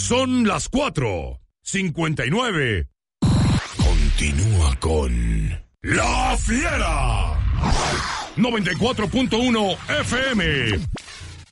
Son las 4:59. Continúa con La Fiera. 94.1 FM.